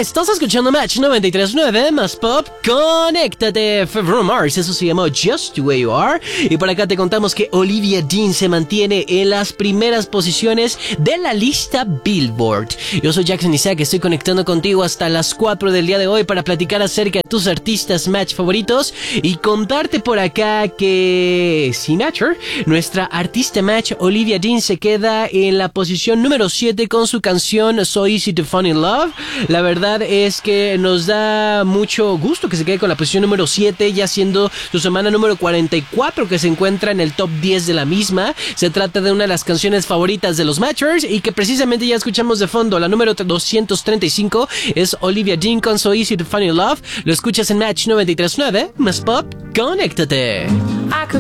Estás escuchando Match 93.9 más Pop. Conéctate. Bruno Mars, eso se llamó Just the Way You Are. Y por acá te contamos que Olivia Dean se mantiene en las primeras posiciones de la lista Billboard. Yo soy Jackson Isaac, estoy conectando contigo hasta las 4 del día de hoy para platicar acerca de tus artistas Match favoritos y contarte por acá que Signature, nuestra artista Match Olivia Dean, se queda en la posición número 7 con su canción So Easy to Fall in Love. La verdad es que nos da mucho gusto que se quede con la posición número 7, ya siendo su semana número 44 que se encuentra en el top 10 de la misma. Se trata de una de las canciones favoritas de los Matchers y que precisamente ya escuchamos de fondo. La número 235 es Olivia Dean con So Easy to Fall in Love. Lo escuchas en Match 93.9 más Pop. Conéctate.